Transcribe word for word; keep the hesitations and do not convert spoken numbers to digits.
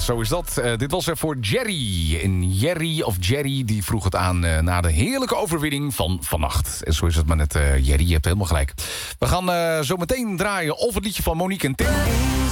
zo is dat. Uh, dit was er voor Jerry. En Jerry of Jerry die vroeg het aan uh, na de heerlijke overwinning van vannacht. En zo is het maar net, uh, Jerry, je hebt helemaal gelijk. We gaan uh, zo meteen draaien of het liedje van Monique en Tim.